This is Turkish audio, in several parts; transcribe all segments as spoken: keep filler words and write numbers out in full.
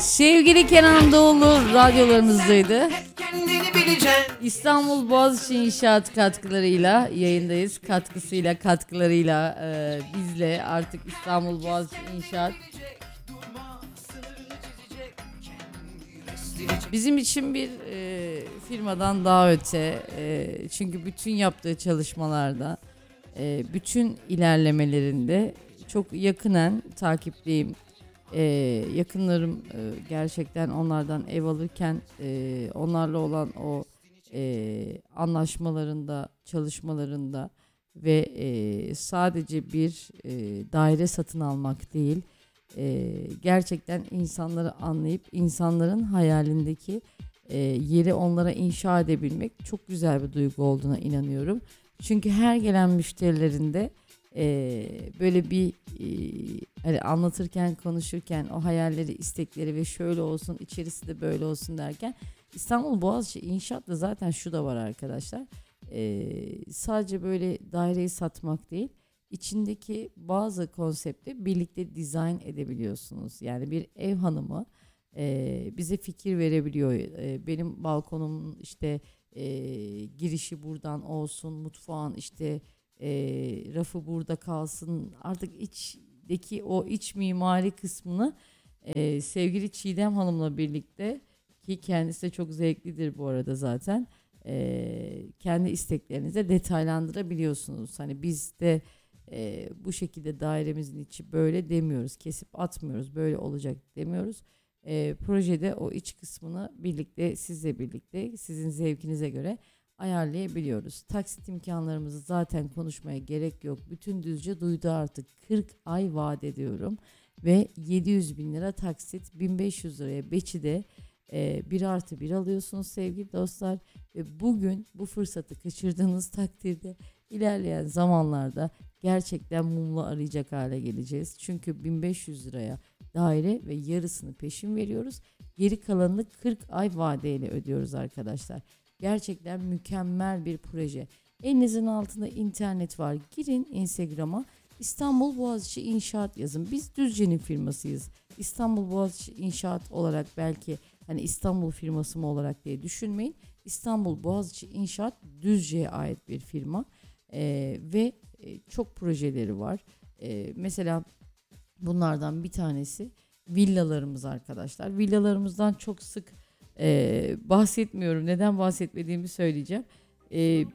Sevgili Kenan Doğulu radyolarımızdaydı. İstanbul Boğaziçi İnşaat katkılarıyla yayındayız. Katkısıyla, katkılarıyla e, bizle artık İstanbul Boğaziçi İnşaat. Bizim için bir e, firmadan daha öte. E, çünkü bütün yaptığı çalışmalarda, e, bütün ilerlemelerinde çok yakinen takipteyim. Ee, yakınlarım e, gerçekten onlardan ev alırken e, onlarla olan o e, anlaşmalarında, çalışmalarında ve e, sadece bir e, daire satın almak değil, e, gerçekten insanları anlayıp insanların hayalindeki e, yeri onlara inşa edebilmek çok güzel bir duygu olduğuna inanıyorum. Çünkü her gelen müşterilerinde Ee, böyle bir e, hani anlatırken, konuşurken o hayalleri, istekleri ve şöyle olsun, içerisi de böyle olsun derken İstanbul Boğaziçi İnşaat'ta zaten şu da var arkadaşlar. Ee, sadece böyle daireyi satmak değil, içindeki bazı konsepti birlikte dizayn edebiliyorsunuz. Yani bir ev hanımı e, bize fikir verebiliyor. E, benim balkonumun işte e, girişi buradan olsun, mutfağın işte e, rafı burada kalsın, artık içdeki o iç mimari kısmını e, sevgili Çiğdem Hanım'la birlikte, ki kendisi de çok zevklidir bu arada zaten, e, kendi isteklerinizi detaylandırabiliyorsunuz. Hani biz de e, bu şekilde dairemizin içi böyle demiyoruz, kesip atmıyoruz, böyle olacak demiyoruz. E, projede o iç kısmını birlikte, sizle birlikte, sizin zevkinize göre ayarlayabiliyoruz. Taksit imkanlarımızı zaten konuşmaya gerek yok. Bütün Düzce duydu artık. kırk ay vaat ediyorum. Ve yedi yüz bin lira taksit, bin beş yüz liraya Beçi'de e, bir artı bir alıyorsunuz sevgili dostlar. Ve bugün bu fırsatı kaçırdığınız takdirde ilerleyen zamanlarda gerçekten mumlu arayacak hale geleceğiz. Çünkü bin beş yüz liraya daire ve yarısını peşin veriyoruz. Geri kalanını kırk ay vadeyle ödüyoruz arkadaşlar. Gerçekten mükemmel bir proje. Elinizin altında internet var. Girin Instagram'a, İstanbul Boğaziçi İnşaat yazın. Biz Düzce'nin firmasıyız. İstanbul Boğaziçi İnşaat olarak belki hani İstanbul firması mı olarak diye düşünmeyin. İstanbul Boğaziçi İnşaat Düzce'ye ait bir firma. Ee, ve e, çok projeleri var. Ee, mesela bunlardan bir tanesi villalarımız arkadaşlar. Villalarımızdan çok sık ee, bahsetmiyorum. Neden bahsetmediğimi söyleyeceğim. Ee,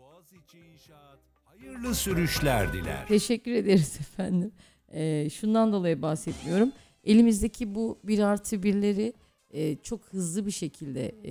Hayırlı sürüşler diler. Teşekkür ederiz efendim. Ee, şundan dolayı bahsetmiyorum. Elimizdeki bu bir artı birleri e, çok hızlı bir şekilde e,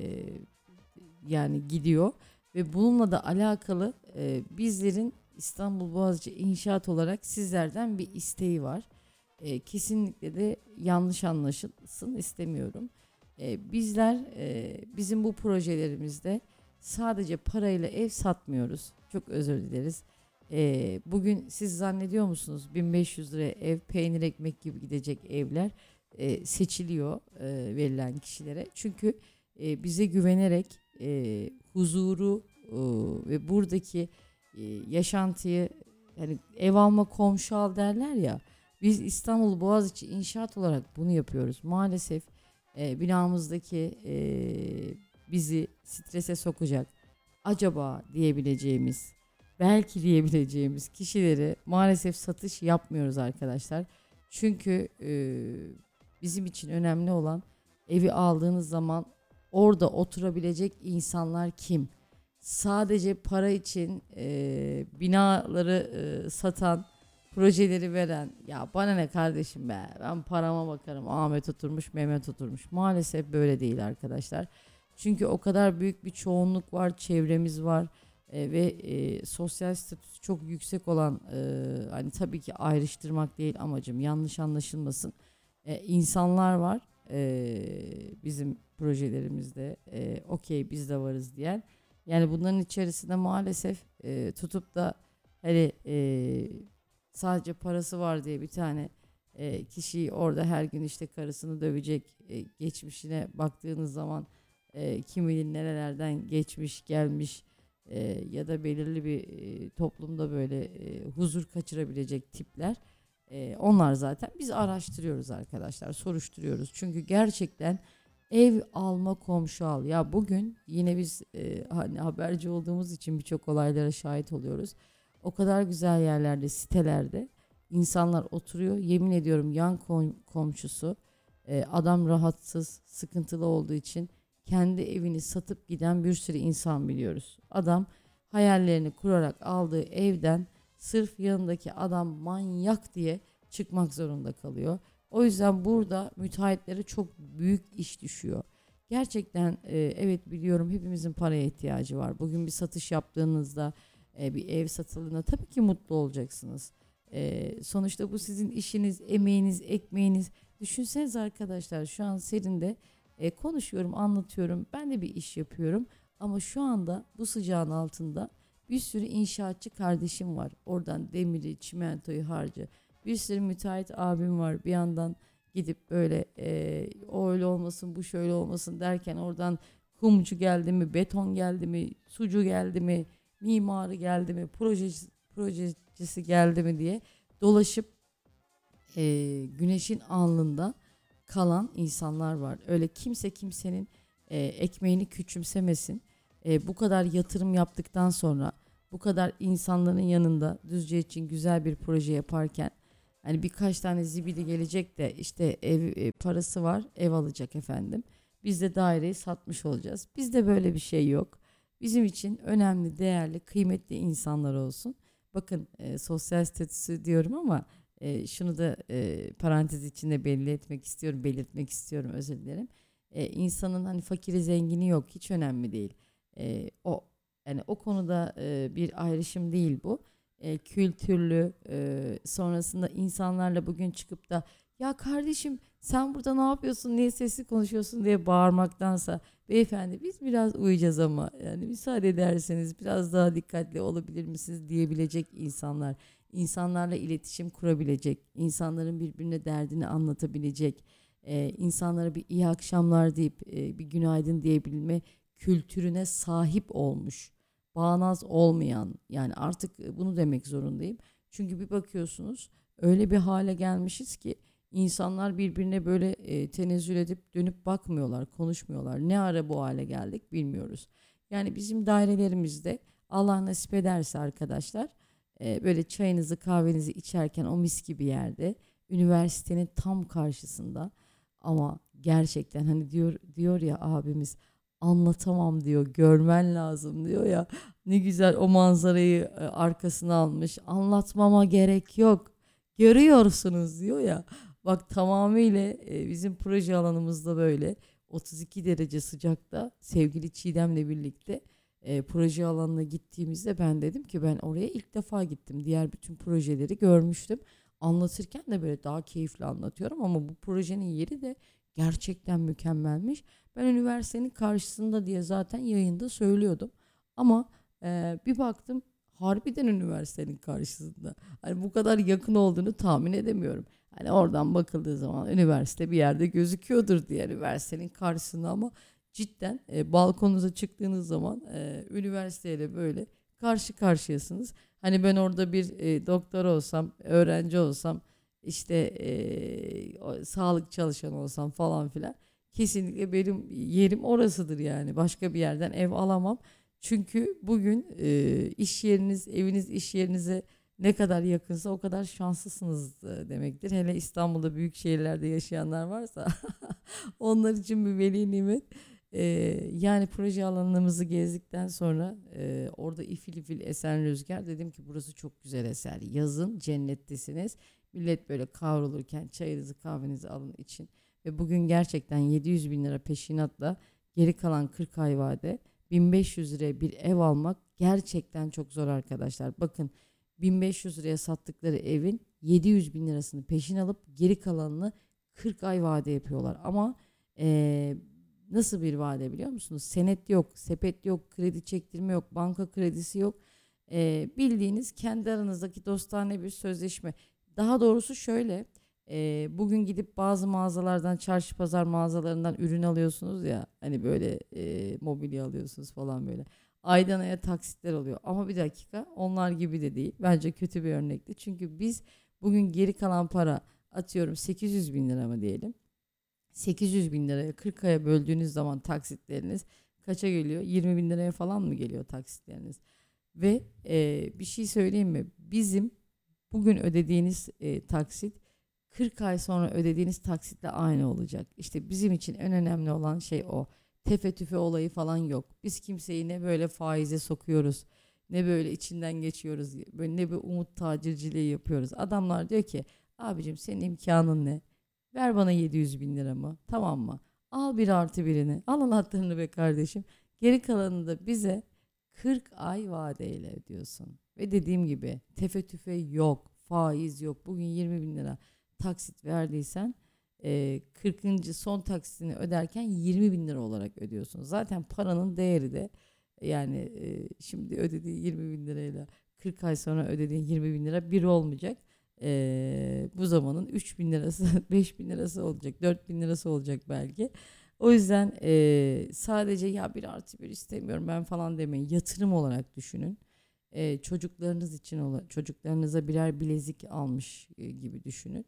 yani gidiyor. Ve bununla da alakalı e, bizlerin İstanbul Boğaziçi İnşaat olarak sizlerden bir isteği var. E, kesinlikle de yanlış anlaşılsın istemiyorum. E, bizler e, bizim bu projelerimizde sadece parayla ev satmıyoruz. Çok özür dileriz. E, bugün siz zannediyor musunuz bin beş yüz liraya ev, peynir ekmek gibi gidecek evler e, seçiliyor e, verilen kişilere. Çünkü e, bize güvenerek e, huzuru e, ve buradaki e, yaşantıyı, yani ev alma komşu al derler ya. Biz İstanbul Boğaziçi İnşaat olarak bunu yapıyoruz. Maalesef e, binamızdaki e, bizi strese sokacak, acaba diyebileceğimiz, belki diyebileceğimiz kişileri maalesef satış yapmıyoruz arkadaşlar. Çünkü e, bizim için önemli olan, evi aldığınız zaman orada oturabilecek insanlar kim? Sadece para için e, binaları e, satan, projeleri veren, ya bana ne kardeşim be, ben parama bakarım, Ahmet oturmuş Mehmet oturmuş. Maalesef böyle değil arkadaşlar. Çünkü o kadar büyük bir çoğunluk var, çevremiz var e, ve e, sosyal statüsü çok yüksek olan, e, hani tabii ki ayrıştırmak değil amacım, yanlış anlaşılmasın, e, insanlar var e, bizim projelerimizde, e, okey biz de varız diyen. Yani bunların içerisinde maalesef e, tutup da hani e, sadece parası var diye bir tane e, kişiyi orada her gün işte karısını dövecek, e, geçmişine baktığınız zaman e, kim bilir nerelerden geçmiş gelmiş, e, ya da belirli bir e, toplumda böyle e, huzur kaçırabilecek tipler E, onlar zaten biz araştırıyoruz arkadaşlar, soruşturuyoruz. Çünkü gerçekten ev alma, komşu al. Ya bugün yine biz e, hani haberci olduğumuz için birçok olaylara şahit oluyoruz. O kadar güzel yerlerde, sitelerde insanlar oturuyor. Yemin ediyorum yan kom- komşusu e, adam rahatsız, sıkıntılı olduğu için kendi evini satıp giden bir sürü insan biliyoruz. Adam hayallerini kurarak aldığı evden sırf yanındaki adam manyak diye çıkmak zorunda kalıyor. O yüzden burada müteahhitlere çok büyük iş düşüyor. Gerçekten e, evet biliyorum hepimizin paraya ihtiyacı var. Bugün bir satış yaptığınızda, e, bir ev satıldığında tabii ki mutlu olacaksınız. E, sonuçta bu sizin işiniz, emeğiniz, ekmeğiniz. Düşünsenize arkadaşlar, şu an serinde e, konuşuyorum, anlatıyorum. Ben de bir iş yapıyorum. Ama şu anda bu sıcağın altında bir sürü inşaatçı kardeşim var. Oradan demiri, çimentoyu harcı. Bir sürü müteahhit abim var. Bir yandan gidip böyle e, o öyle olmasın, bu şöyle olmasın derken oradan kumcu geldi mi, beton geldi mi, sucu geldi mi, mimarı geldi mi, projesi, projecisi geldi mi diye dolaşıp e, güneşin alnında kalan insanlar var. Öyle kimse kimsenin e, ekmeğini küçümsemesin. E, bu kadar yatırım yaptıktan sonra bu kadar insanların yanında Düzce için güzel bir proje yaparken hani birkaç tane zibidi gelecek de işte ev e, parası var, ev alacak efendim. Biz de daireyi satmış olacağız. Bizde böyle bir şey yok. Bizim için önemli, değerli, kıymetli insanlar olsun. Bakın e, sosyal statüsü diyorum ama e, şunu da e, parantez içinde belli etmek istiyorum, belirtmek istiyorum, özür dilerim. E, insanın hani fakiri zengini yok, hiç önemli değil. E, o yani o konuda e, bir ayrışım değil bu. E, kültürlü, e, sonrasında insanlarla bugün çıkıp da ya kardeşim sen burada ne yapıyorsun, niye sesli konuşuyorsun diye bağırmaktansa beyefendi biz biraz uyuyacağız ama yani müsaade ederseniz biraz daha dikkatli olabilir misiniz diyebilecek insanlar, insanlarla iletişim kurabilecek, insanların birbirine derdini anlatabilecek, e, insanlara bir iyi akşamlar deyip e, bir günaydın diyebilme kültürüne sahip olmuş, bağnaz olmayan, yani artık bunu demek zorundayım. Çünkü bir bakıyorsunuz öyle bir hale gelmişiz ki insanlar birbirine böyle e, tenezzül edip dönüp bakmıyorlar, konuşmuyorlar. Ne ara bu hale geldik bilmiyoruz. Yani bizim dairelerimizde Allah nasip ederse arkadaşlar e, böyle çayınızı kahvenizi içerken o mis gibi yerde üniversitenin tam karşısında ama gerçekten hani diyor diyor ya abimiz anlatamam diyor, görmen lazım diyor ya, ne güzel o manzarayı e, arkasına almış, anlatmama gerek yok, görüyorsunuz diyor ya. Bak tamamıyla e, bizim proje alanımızda böyle otuz iki derece sıcakta sevgili Çiğdem'le birlikte e, proje alanına gittiğimizde ben dedim ki ben oraya ilk defa gittim. Diğer bütün projeleri görmüştüm. Anlatırken de böyle daha keyifli anlatıyorum ama bu projenin yeri de gerçekten mükemmelmiş. Ben üniversitenin karşısında diye zaten yayında söylüyordum. Ama e, bir baktım harbiden üniversitenin karşısında. Hani bu kadar yakın olduğunu tahmin edemiyorum. Hani oradan bakıldığı zaman üniversite bir yerde gözüküyordur diye üniversitenin karşısında ama cidden e, balkonunuza çıktığınız zaman e, üniversiteyle böyle karşı karşıyasınız. Hani ben orada bir e, doktor olsam, öğrenci olsam, işte e, o, sağlık çalışanı olsam falan filan kesinlikle benim yerim orasıdır yani. Başka bir yerden ev alamam. Çünkü bugün e, iş yeriniz, eviniz iş yerinize ne kadar yakınsa o kadar şanslısınız e, demektir. Hele İstanbul'da büyük şehirlerde yaşayanlar varsa onlar için bir veli nimet. E, Yani proje alanlarımızı gezdikten sonra e, orada ifil ifil esen rüzgar, dedim ki burası çok güzel eser. Yazın cennettesiniz. Millet böyle kavrulurken çayınızı kahvenizi alın için. Ve bugün gerçekten yedi yüz bin lira peşinatla geri kalan kırk ay vade bin beş yüz liraya bir ev almak gerçekten çok zor arkadaşlar. Bakın bin beş yüz liraya sattıkları evin yedi yüz bin lirasını peşin alıp geri kalanını kırk ay vade yapıyorlar. Ama eee, nasıl bir vade biliyor musunuz? Senet yok, sepet yok, kredi çektirme yok, banka kredisi yok. Eee, bildiğiniz kendi aranızdaki dostane bir sözleşme. Daha doğrusu şöyle, eee, bugün gidip bazı mağazalardan, çarşı pazar mağazalarından ürün alıyorsunuz ya, hani böyle eee, mobilya alıyorsunuz falan böyle. Aydan aya taksitler oluyor. Ama bir dakika onlar gibi de değil. Bence kötü bir örnekti. Çünkü biz Bugün geri kalan para, atıyorum sekiz yüz bin lira mı diyelim. sekiz yüz bin liraya kırk aya böldüğünüz zaman taksitleriniz kaça geliyor? yirmi bin liraya falan mı geliyor taksitleriniz? Ve e, bir şey söyleyeyim mi? Bizim bugün ödediğiniz e, taksit kırk ay sonra ödediğiniz taksitle aynı olacak. İşte bizim için en önemli olan şey o. Tefe tüfe olayı falan yok. Biz kimseyi ne böyle faize sokuyoruz, ne böyle içinden geçiyoruz, böyle ne bir umut tacirciliği yapıyoruz. Adamlar diyor ki abicim senin imkanın ne? Ver bana yedi yüz bin lira mı? Tamam mı? Al bir artı birini. Al anahtarını be kardeşim. Geri kalanını da bize kırk ay vadeyle ödüyorsun. Ve dediğim gibi tefe tüfe yok. Faiz yok. Bugün yirmi bin lira taksit verdiysen e, kırkıncı son taksitini öderken yirmi bin lira olarak ödüyorsun. Zaten paranın değeri de yani e, şimdi ödediğin yirmi bin lirayla kırk ay sonra ödediğin yirmi bin lira bir olmayacak. E, bu zamanın üç bin lirası, beş bin lirası olacak, dört bin lirası olacak belki. O yüzden e, sadece ya bir artı bir istemiyorum ben falan demeyin. Yatırım olarak düşünün. E, çocuklarınız için ola, çocuklarınıza birer bilezik almış e, gibi düşünün.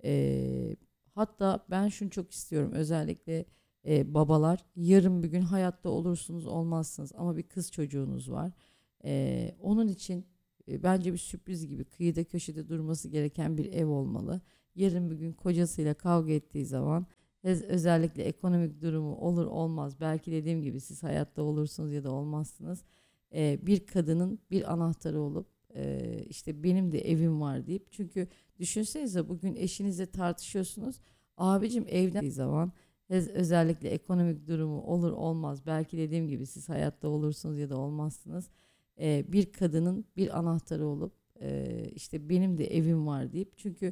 E, Hatta ben şunu çok istiyorum. Özellikle e, babalar, yarın bir gün hayatta olursunuz olmazsınız ama bir kız çocuğunuz var. E, onun için e, bence bir sürpriz gibi kıyıda köşede durması gereken bir ev olmalı. Yarın bir gün kocasıyla kavga ettiği zaman öz- özellikle ekonomik durumu olur olmaz, belki dediğim gibi siz hayatta olursunuz ya da olmazsınız. E, bir kadının bir anahtarı olup e, işte benim de evim var deyip, çünkü düşünsenize bugün eşinizle tartışıyorsunuz. Abicim evlendiği zaman öz- özellikle ekonomik durumu olur olmaz, belki dediğim gibi siz hayatta olursunuz ya da olmazsınız. E, bir kadının bir anahtarı olup e, işte benim de evim var deyip, çünkü